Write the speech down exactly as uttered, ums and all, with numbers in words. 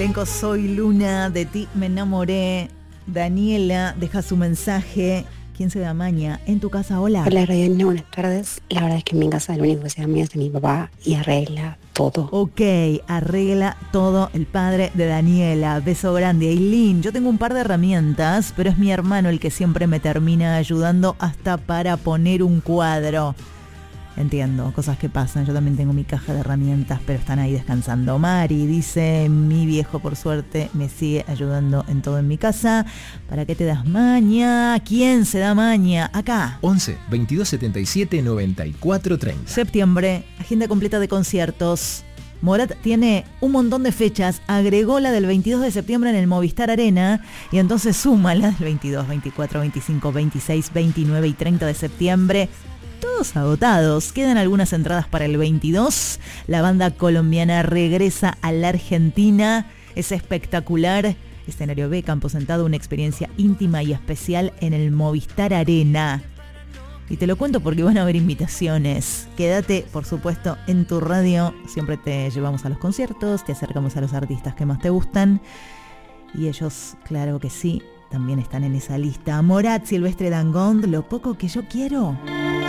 Elenco Soy Luna, de ti me enamoré. Daniela deja su mensaje. ¿Quién se da maña? En tu casa, hola. Hola, Rayana, buenas tardes. La verdad es que en mi casa lo único que se da maña es de mi papá y arregla todo. Ok, arregla todo el padre de Daniela. Beso grande. Aileen, yo tengo un par de herramientas, pero es mi hermano el que siempre me termina ayudando hasta para poner un cuadro. Entiendo, cosas que pasan. Yo también tengo mi caja de herramientas, pero están ahí descansando. Mari dice, mi viejo por suerte me sigue ayudando en todo en mi casa. ¿Para qué te das maña? ¿Quién se da maña? Acá. once, veintidós setenta y siete, noventa y cuatro treinta. Septiembre, agenda completa de conciertos. Morat tiene un montón de fechas, agregó la del veintidós de septiembre en el Movistar Arena y entonces suma la del veintidós, veinticuatro, veinticinco, veintiséis, veintinueve y treinta de septiembre. Todos agotados. Quedan algunas entradas para el veintidós. La banda colombiana regresa a la Argentina. Es espectacular. Escenario B, campo sentado, una experiencia íntima y especial en el Movistar Arena. Y te lo cuento porque van a haber invitaciones. Quédate, por supuesto, en tu radio. Siempre te llevamos a los conciertos, te acercamos a los artistas que más te gustan. Y ellos, claro que sí, también están en esa lista. Morat, Silvestre Dangond, Lo poco que yo quiero.